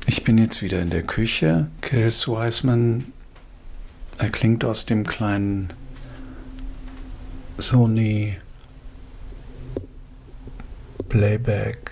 Ich bin jetzt wieder in der Küche. Chris Wiseman erklingt aus dem kleinen Sony Playback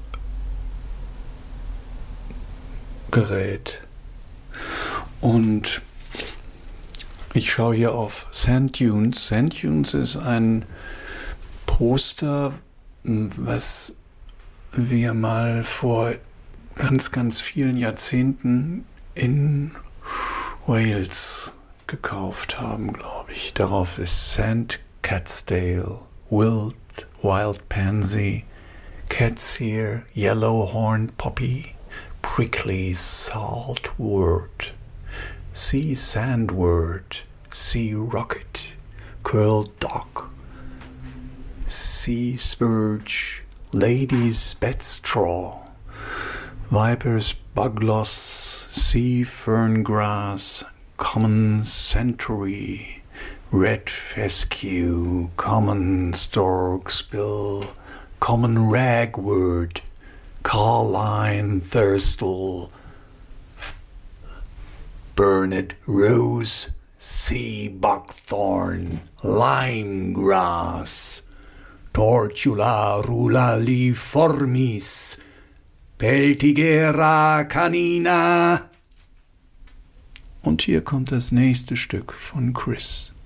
Gerät. Und ich schaue hier auf Sand Dunes. Sand Dunes ist ein Poster, was wir mal vor ganz, ganz vielen Jahrzehnten in Wales gekauft haben, glaube ich. Darauf ist Sand Catsdale, Wild Pansy, Cat's Ear, Yellow Horned Poppy, Prickly Saltwort, Sea Sandwort, Sea Rocket, Curled Dock, Sea Spurge, Lady's Bedstraw, Viper's Bugloss, Sea Ferngrass, Common Century, Red Fescue, Common Storkspill, Common Ragwort, Carline Thirstle, Burnet Rose, Sea Buckthorn, Limegrass, Tortula rulaliformis, Peltigera canina. Und hier kommt das nächste Stück von Chris.